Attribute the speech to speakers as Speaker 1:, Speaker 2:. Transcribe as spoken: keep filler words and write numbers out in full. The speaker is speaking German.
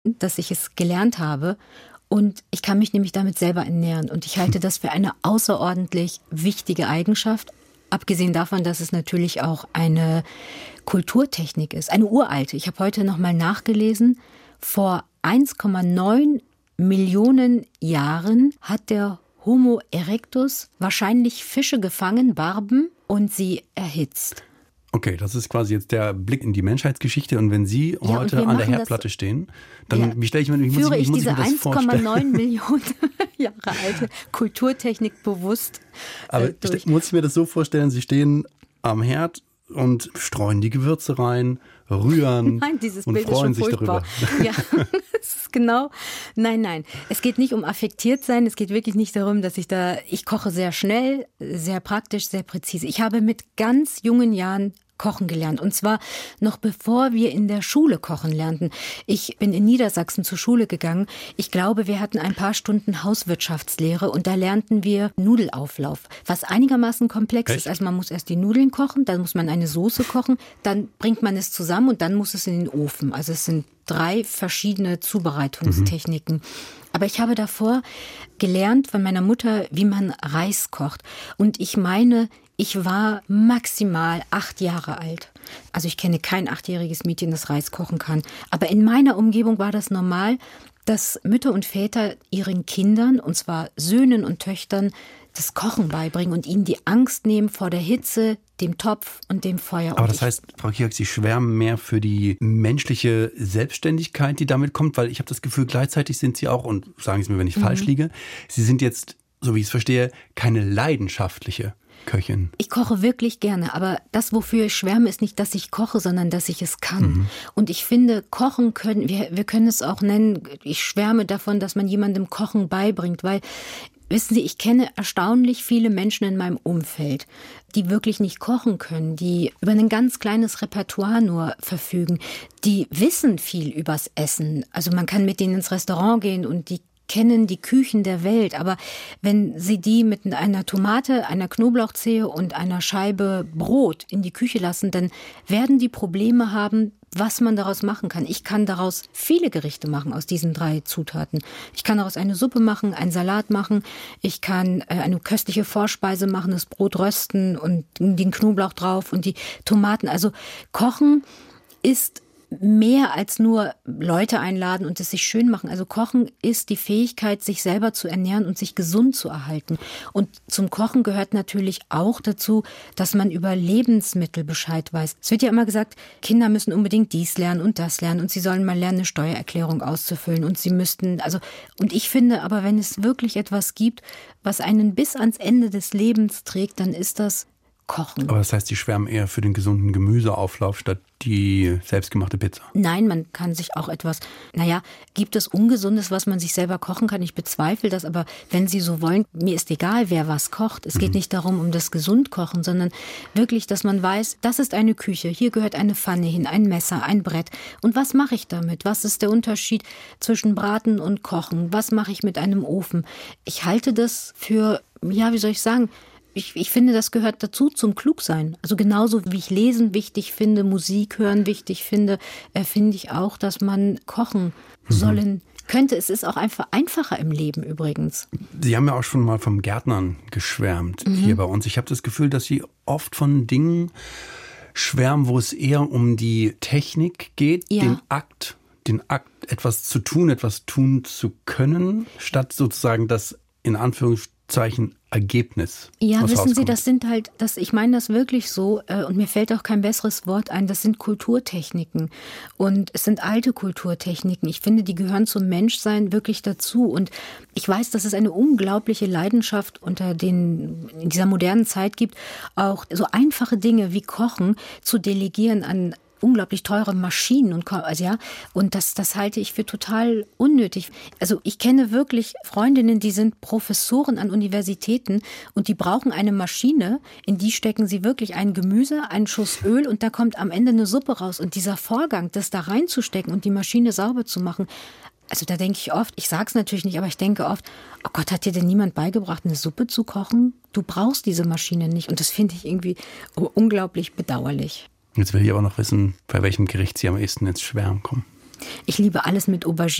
Speaker 1: dass ich es gelernt habe. Und ich kann mich nämlich damit selber ernähren. Und ich halte das für eine außerordentlich wichtige Eigenschaft. Abgesehen davon, dass es natürlich auch eine Kulturtechnik ist, eine uralte. Ich habe heute noch mal nachgelesen, vor eins Komma neun Millionen Jahren hat der Homo erectus wahrscheinlich Fische gefangen, Barben, und sie erhitzt.
Speaker 2: Okay, das ist quasi jetzt der Blick in die Menschheitsgeschichte. Und wenn Sie ja, heute an der Herdplatte das, stehen, dann ja, wie stelle ich mir, wie
Speaker 1: führe
Speaker 2: muss ich,
Speaker 1: ich
Speaker 2: muss
Speaker 1: diese
Speaker 2: ich mir das
Speaker 1: eins Komma neun Millionen Jahre alte Kulturtechnik bewusst äh,
Speaker 2: Aber
Speaker 1: durch.
Speaker 2: Muss ich mir das so vorstellen, Sie stehen am Herd und streuen die Gewürze rein, rühren
Speaker 1: nein, dieses
Speaker 2: und
Speaker 1: Bild
Speaker 2: freuen
Speaker 1: ist schon
Speaker 2: sich
Speaker 1: furchtbar.
Speaker 2: darüber.
Speaker 1: Ja, das ist genau. Nein, nein. Es geht nicht um affektiert sein. Es geht wirklich nicht darum, dass ich da, ich koche sehr schnell, sehr praktisch, sehr präzise. Ich habe mit ganz jungen Jahren kochen gelernt. Und zwar noch bevor wir in der Schule kochen lernten. Ich bin in Niedersachsen zur Schule gegangen. Ich glaube, wir hatten ein paar Stunden Hauswirtschaftslehre und da lernten wir Nudelauflauf, was einigermaßen komplex
Speaker 2: Echt?
Speaker 1: ist. Also man muss erst die Nudeln kochen, dann muss man eine Soße kochen, dann bringt man es zusammen und dann muss es in den Ofen. Also es sind drei verschiedene Zubereitungstechniken. Mhm. Aber ich habe davor gelernt von meiner Mutter, wie man Reis kocht. Und ich meine, ich war maximal acht Jahre alt. Also ich kenne kein achtjähriges Mädchen, das Reis kochen kann. Aber in meiner Umgebung war das normal, dass Mütter und Väter ihren Kindern, und zwar Söhnen und Töchtern, das Kochen beibringen und ihnen die Angst nehmen vor der Hitze, dem Topf und dem Feuer.
Speaker 2: Aber
Speaker 1: und
Speaker 2: das heißt, Frau Kirch, Sie schwärmen mehr für die menschliche Selbstständigkeit, die damit kommt, weil ich habe das Gefühl, gleichzeitig sind Sie auch, und sagen Sie mir, wenn ich mhm. falsch liege, Sie sind jetzt, so wie ich es verstehe, keine leidenschaftliche Köchin.
Speaker 1: Ich koche wirklich gerne, aber das, wofür ich schwärme, ist nicht, dass ich koche, sondern dass ich es kann. Mhm. Und ich finde, kochen können, wir, wir können es auch nennen, ich schwärme davon, dass man jemandem Kochen beibringt, weil, wissen Sie, ich kenne erstaunlich viele Menschen in meinem Umfeld, die wirklich nicht kochen können, die über ein ganz kleines Repertoire nur verfügen, die wissen viel übers Essen. Also man kann mit denen ins Restaurant gehen und die kennen die Küchen der Welt, aber wenn Sie die mit einer Tomate, einer Knoblauchzehe und einer Scheibe Brot in die Küche lassen, dann werden die Probleme haben, was man daraus machen kann. Ich kann daraus viele Gerichte machen aus diesen drei Zutaten. Ich kann daraus eine Suppe machen, einen Salat machen, ich kann eine köstliche Vorspeise machen, das Brot rösten und den Knoblauch drauf und die Tomaten. Also Kochen ist mehr als nur Leute einladen und es sich schön machen. Also Kochen ist die Fähigkeit, sich selber zu ernähren und sich gesund zu erhalten. Und zum Kochen gehört natürlich auch dazu, dass man über Lebensmittel Bescheid weiß. Es wird ja immer gesagt, Kinder müssen unbedingt dies lernen und das lernen und sie sollen mal lernen, eine Steuererklärung auszufüllen und sie müssten, also, und ich finde aber, wenn es wirklich etwas gibt, was einen bis ans Ende des Lebens trägt, dann ist das Kochen.
Speaker 2: Aber das heißt, Sie schwärmen eher für den gesunden Gemüseauflauf statt die selbstgemachte Pizza?
Speaker 1: Nein, man kann sich auch etwas, naja, gibt es Ungesundes, was man sich selber kochen kann? Ich bezweifle das, aber wenn Sie so wollen, mir ist egal, wer was kocht. Es mhm. geht nicht darum, um das Gesundkochen, sondern wirklich, dass man weiß, das ist eine Küche, hier gehört eine Pfanne hin, ein Messer, ein Brett. Und was mache ich damit? Was ist der Unterschied zwischen Braten und Kochen? Was mache ich mit einem Ofen? Ich halte das für, ja, wie soll ich sagen, Ich, ich finde, das gehört dazu zum Klugsein. Also genauso wie ich Lesen wichtig finde, Musik hören wichtig finde, äh, finde ich auch, dass man kochen mhm. sollen könnte. Es ist auch einfach einfacher im Leben übrigens.
Speaker 2: Sie haben ja auch schon mal vom Gärtnern geschwärmt mhm. hier bei uns. Ich habe das Gefühl, dass Sie oft von Dingen schwärmen, wo es eher um die Technik geht, ja. den Akt, den Akt, etwas zu tun, etwas tun zu können, statt sozusagen das in Anführungszeichen Ergebnis.
Speaker 1: Ja, wissen
Speaker 2: rauskommt.
Speaker 1: Sie, das sind halt, das, ich meine das wirklich so, äh, und mir fällt auch kein besseres Wort ein, das sind Kulturtechniken und es sind alte Kulturtechniken. Ich finde, die gehören zum Menschsein wirklich dazu und ich weiß, dass es eine unglaubliche Leidenschaft unter den, in dieser modernen Zeit gibt, auch so einfache Dinge wie Kochen zu delegieren an unglaublich teure Maschinen und also ja, und das das halte ich für total unnötig. Also ich kenne wirklich Freundinnen, die sind Professoren an Universitäten und die brauchen eine Maschine, in die stecken sie wirklich ein Gemüse, einen Schuss Öl und da kommt am Ende eine Suppe raus und dieser Vorgang, das da reinzustecken und die Maschine sauber zu machen, also da denke ich oft, ich sage es natürlich nicht, aber ich denke oft, oh Gott, hat dir denn niemand beigebracht, eine Suppe zu kochen? Du brauchst diese Maschine nicht und das finde ich irgendwie unglaublich bedauerlich.
Speaker 2: Jetzt will ich aber noch wissen, bei welchem Gericht Sie am ehesten ins Schwärmen kommen.
Speaker 1: Ich liebe alles mit Aubergine.